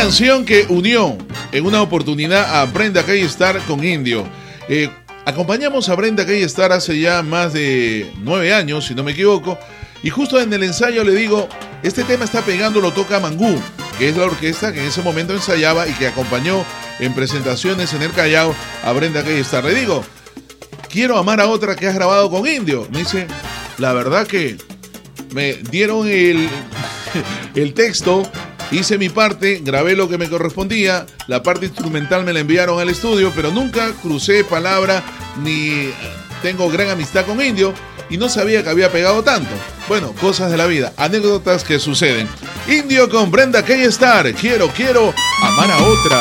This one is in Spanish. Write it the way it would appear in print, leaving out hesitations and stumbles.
canción que unió en una oportunidad a Brenda K-Star con Indio. Acompañamos a Brenda K-Star hace ya más de 9 años, si no me equivoco, y justo en el ensayo le digo, este tema está pegando, lo toca Mangú, que es la orquesta que en ese momento ensayaba y que acompañó en presentaciones en el Callao a Brenda K-Star. Le digo, quiero amar a otra que has grabado con Indio. Me dice, la verdad que me dieron el texto, hice mi parte, grabé lo que me correspondía, la parte instrumental me la enviaron al estudio, pero nunca crucé palabra ni tengo gran amistad con Indio y no sabía que había pegado tanto. Bueno, cosas de la vida, anécdotas que suceden. Indio con Brenda K-Star, quiero amar a otra.